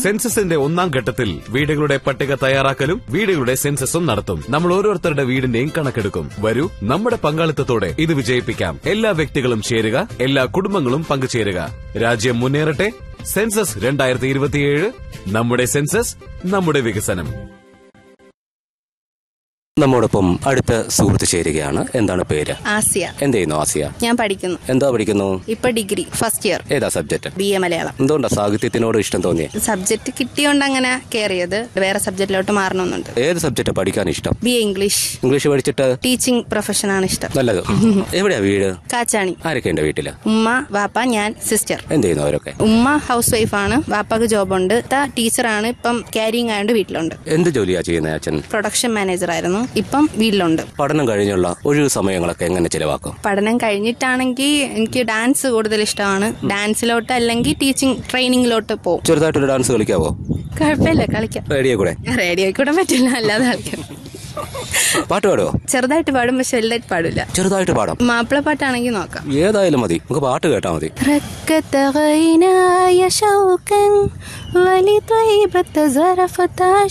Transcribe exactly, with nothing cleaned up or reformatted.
സെൻസസിന്റെ ഒന്നാം ഘട്ടത്തിൽ വീടുകളുടെ പട്ടിക തയ്യാറാക്കലും വീടുകളുടെ സെൻസസും നടത്തും. നമ്മൾ ഓരോരുത്തരുടെ വീടിന്റെയും കണക്കെടുക്കും. വരൂ, നമ്മുടെ പങ്കാളിത്തത്തോടെ ഇത് വിജയിപ്പിക്കാം. എല്ലാ വ്യക്തികളും ചേരുക, എല്ലാ കുടുംബങ്ങളും പങ്കുചേരുക. രാജ്യം മുന്നേറട്ടെ. സെൻസസ് രണ്ടായിരത്തി ഇരുപത്തിയേഴ്. നമ്മുടെ സെൻസസ്, നമ്മുടെ വികസനം. നമ്മോടൊപ്പം അടുത്ത സുഹൃത്ത് ചേരുകയാണ്. എന്താണ് പേര്? ആസിയ. എന്ത് ചെയ്യുന്നു ആസിയ? ഞാൻ പഠിക്കുന്നു. എന്താ പഠിക്കുന്നു? ഇപ്പൊ ഡിഗ്രി ഫസ്റ്റ് ഇയർ. ഏതാ സബ്ജക്ട്? B A Malayalam. എന്തുകൊണ്ടാ സാഹിത്യത്തിനോട് ഇഷ്ടം തോന്നിയേ? സബ്ജക്ട് കിട്ടിയോണ്ട് അങ്ങനെ കയറിയത്. വേറെ സബ്ജക്റ്റിലോട്ട് മാറണമെന്നുണ്ട്. ഏത് സബ്ജക്ട് പഠിക്കാൻ ഇഷ്ടം? B A English. ഇംഗ്ലീഷ് പഠിച്ചിട്ട് ടീച്ചിങ് പ്രൊഫഷനാണ് ഇഷ്ടം. നല്ലത്. എവിടെയാ വീട്? കാച്ചാണി. ആരൊക്കെ ഉണ്ട് വീട്ടില്? ഉമ്മ, വാപ്പ, ഞാൻ, സിസ്റ്റർ. എന്ത് ചെയ്യുന്നു അവരൊക്കെ? ഉമ്മ ഹൗസ് വൈഫാണ്, വാപ്പാക്ക് ജോബുണ്ട്. ടീച്ചറാണ്, ഇപ്പം ക്യാരിങ് ആയതുകൊണ്ട് വീട്ടിലുണ്ട്. എന്ത് ജോലിയാ ചെയ്യുന്നത് അച്ഛൻ? പ്രൊഡക്ഷൻ മാനേജർ ആയിരുന്നു, ഇപ്പം വീട്ടിലുണ്ട്. പഠനം കഴിഞ്ഞുള്ള ഒഴിവു സമയങ്ങളൊക്കെ എങ്ങനെ ചിലവാക്കും? പഠനം കഴിഞ്ഞിട്ടാണെങ്കിൽ എനിക്ക് ഡാൻസ് കൂടുതൽ ഇഷ്ടമാണ്. ഡാൻസിലോട്ട് അല്ലെങ്കിൽ ടീച്ചിങ് ട്രെയിനിങ്ങിലോട്ട് പോകും. ചെറുതായിട്ടൊരു ഡാൻസ് കളിക്കാവോ? കുഴപ്പമില്ല, കളിക്കാം. റേഡിയോ കൂടെ? റേഡിയോ കൂടെ പറ്റില്ല, അല്ലാതെ കളിക്കാം. പാട്ട് പാടുവോ? ചെറുതായിട്ട് പാടും, പക്ഷെ വലുതായിട്ട് പാടില്ല. ചെറുതായിട്ട് പാടാം. മാപ്പിള പാട്ടാണെങ്കിൽ നോക്കാം. ഏതായാലും മതി, നമുക്ക് പാട്ട് കേട്ടാ മതി. ركت غيناي شوقا ولطيبة زرفت